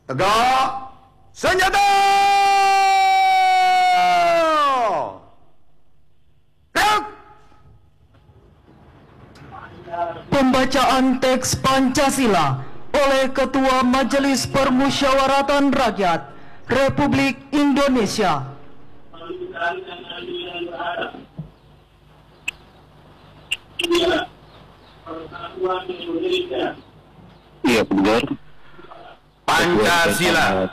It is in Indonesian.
Tegak senjata! Gerak! Pembacaan teks Pancasila oleh Ketua Majelis Permusyawaratan Rakyat Republik Indonesia. Iya, benar. Pancasila